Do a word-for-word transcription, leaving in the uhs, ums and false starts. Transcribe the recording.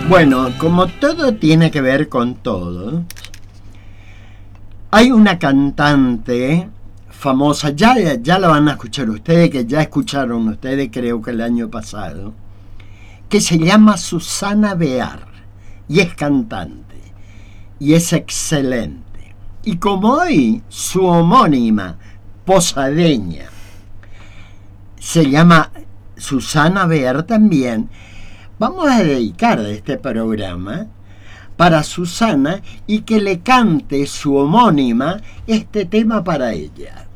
Bueno, como todo tiene que ver con todo, hay una cantante famosa, ya, ya la van a escuchar ustedes, que ya escucharon ustedes creo que el año pasado, que se llama Susana Bear y es cantante y es excelente. Y como hoy su homónima posadeña se llama Susana Bear también, vamos a dedicar este programa para Susana y que le cante su homónima este tema para ella.